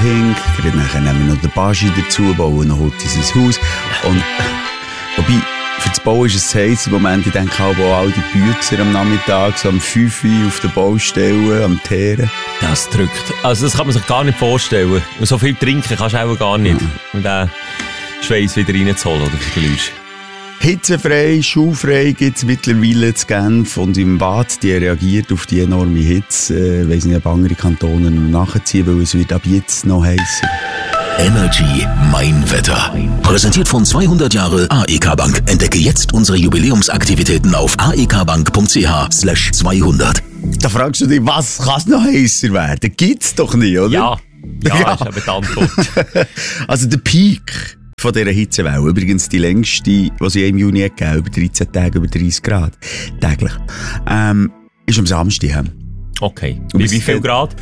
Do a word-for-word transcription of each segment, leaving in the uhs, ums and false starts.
pink. Gerade nachher nehmen wir noch den Baschi dazu, bauen noch heute sein Haus. Und, wobei, für das Bauen ist es heiß im Moment. Ich denke auch, wo all die Bützer am Nachmittag, so am fünf Uhr auf der Baustelle, am Teeren. Das drückt. Also das kann man sich gar nicht vorstellen. Und so viel trinken kannst du auch gar nicht. Mhm. Und den Schweiß wieder reinzuholen, oder für die Leute. Hitzefrei, schulfrei gibt es mittlerweile zu Genf und im Bad, die reagiert auf die enorme Hitze. Ich äh, weiss nicht, ob andere Kantone noch nachziehen, weil es wird ab jetzt noch heißer. Energy Mein Wetter. Präsentiert von zweihundert Jahre A E K Bank. Entdecke jetzt unsere Jubiläumsaktivitäten auf aekbank.ch slash zweihundert. Da fragst du dich, was kann es noch heißer werden? Gibt's doch nicht, oder? Ja, ja, ja. Ist aber die Antwort. Also der Peak von dieser Hitzewelle, übrigens die längste, die sie im Juni gegeben, über dreizehn Tage, über dreißig Grad täglich, ähm, ist am Samstag. Okay. Wie, wie viel Grad?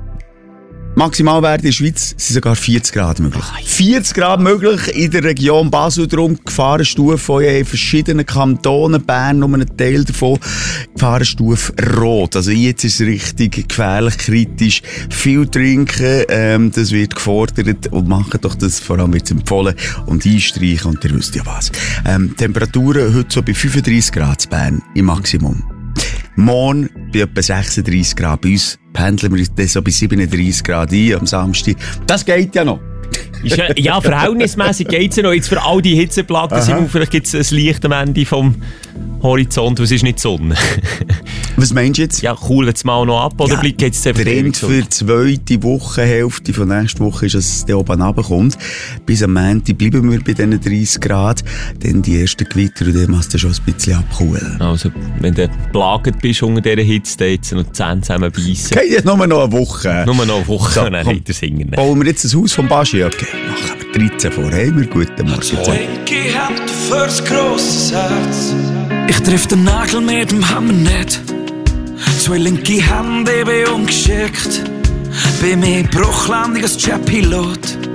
Maximalwert in der Schweiz sind sogar vierzig Grad möglich. vierzig Grad möglich in der Region Basel, darum Gefahrenstufe in verschiedenen Kantonen, Bern nur ein Teil davon, Gefahrenstufe rot. Also jetzt ist es richtig gefährlich, kritisch, viel trinken, ähm, das wird gefordert und machen doch das, vor allem wird es empfohlen und einstreichen und ihr wisst ja was. Ähm, Temperaturen heute so bei fünfunddreissig Grad in Bern im Maximum. Morgen bei etwa sechsunddreissig Grad. Bei uns pendeln wir das so bei siebenunddreissig Grad ein am Samstag. Das geht ja noch. Ja, ja, verhältnismäßig geht es ja noch. Jetzt für all die Hitzeplatten sind, vielleicht gibt es ein Licht am Ende vom Horizont, was ist nicht die Sonne. Was meinst du jetzt? Ja, kühlt es mal noch ab oder ja, bleibt jetzt einfach der Trend für die zweite Wochenhälfte von nächster Woche ist, dass es da oben runterkommt. Bis am Montag bleiben wir bei diesen dreißig Grad. Dann die ersten Gewitter und dann machst du schon ein bisschen abkühlen. Also, wenn du plagt bist unter dieser Hitze, dann jetzt noch die Zähne zusammenbeissen. Geht jetzt nur noch eine Woche. Nur noch eine Woche, so, und dann hat er singen. Bauen wir jetzt das Haus vom Baschi? Okay, machen wir dreizehn vor. Hey, wir guten Morgen. Linke Hand fürs grosses Herz. Ich triff den Nagel mit dem Hammer nicht. Zwei linke Hände, ich bin ungeschickt. Bei mir Bruchlandung als Jet-Pilot.